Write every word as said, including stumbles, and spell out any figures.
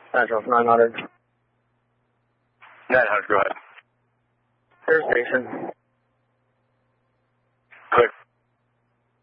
Central nine hundred. nine hundred, go ahead. Air Station.